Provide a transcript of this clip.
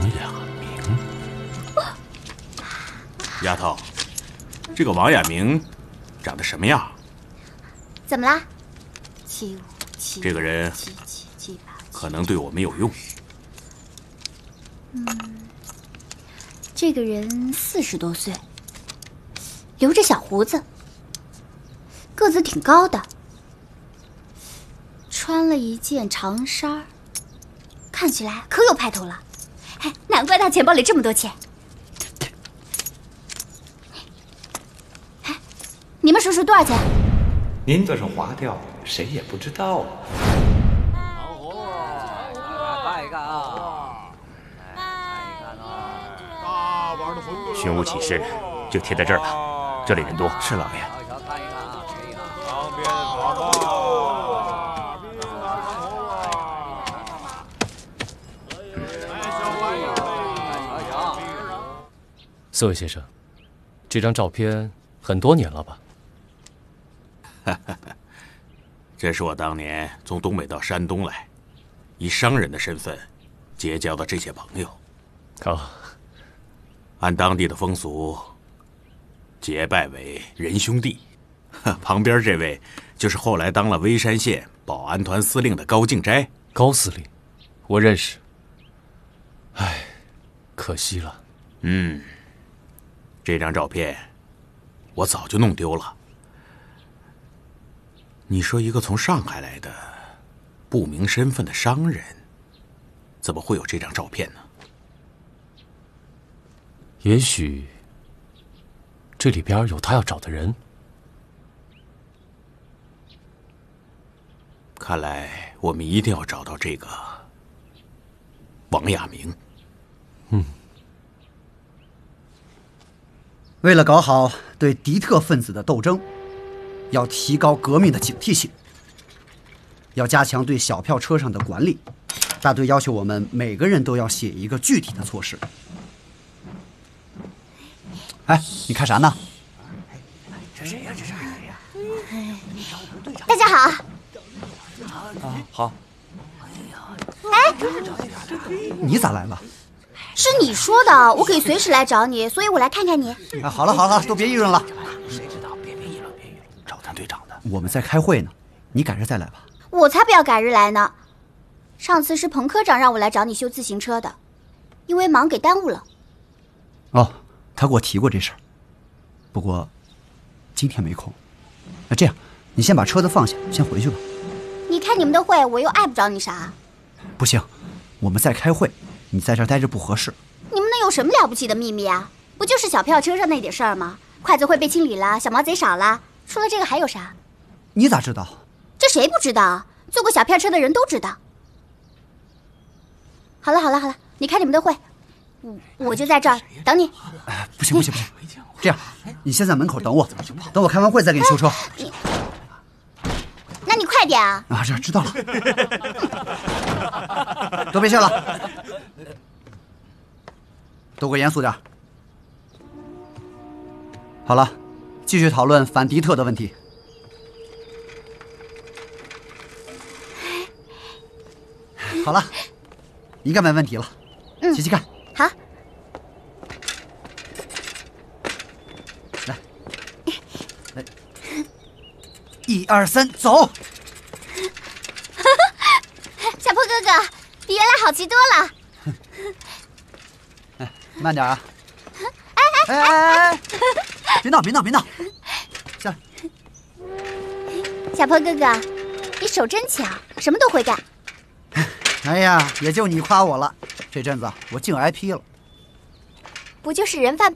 亚明，丫头，这个王亚明长得什么样？ 怎么啦？7577， 这个人可能对我们有用。 这个人40多岁，留着小胡子，个子挺高的，穿了一件长衫，看起来可有派头了。哎，难怪他钱包里这么多钱。哎，你们数数多少钱？ 您这是划掉，谁也不知道。 寻物启事就贴在这儿了，这里人多。 是老爷。 四位先生，这张照片很多年了吧？ 这是我当年从东北到山东来，以商人的身份结交的这些朋友。 哦， 按当地的风俗，结拜为仁兄弟。旁边这位就是后来当了微山县保安团司令的高敬斋。 高司令，我认识。唉，可惜了。 这张照片我早就弄丢了。你说一个从上海来的不明身份的商人，怎么会有这张照片呢？ 也许这里边有他要找的人。 看来我们一定要找到这个王亚明。 为了搞好对敌特分子的斗争，要提高革命的警惕性，要加强对小票车上的管理。大队要求我们每个人都要写一个具体的措施。哎，你看啥呢？ 这谁呀？这是谁呀？ 大家好。 好。 哎， 你咋来了？ 是你说的，我可以随时来找你，所以我来看看你。 啊，好了，都别议论了。 谁知道？别议论。找咱队长的。 我们在开会呢，你改日再来吧。 我才不要改日来呢。上次是彭科长让我来找你修自行车的，因为忙给耽误了。 哦，他给我提过这事儿，不过今天没空。那这样，你先把车子放下，先回去吧。 你开你们的会，我又碍不着你啥。 不行，我们在开会，你在这儿待着不合适。 你们能有什么了不起的秘密啊？不就是小票车上那点事儿吗？筷子会被清理了，小毛贼少了，除了这个还有啥？ 你咋知道？ 这谁不知道？坐过小票车的人都知道。好了，你开你们的会，我就在这儿等你。 不行，这样，你先在门口等我，等我开完会再给你修车。 那你快点啊！ 啊，这知道了。都别谢了，都给我严肃点。好了，继续讨论反敌特的问题。好了，应该没问题了。细细看。 好。 来，1、2、3，走。 小破哥哥，比原来好骑多了。 哎，慢点啊！哎，别闹！下来。 小破哥哥，你手真巧，什么都会干。 哎呀，也就你夸我了，这阵子我净挨批了。 不就是人贩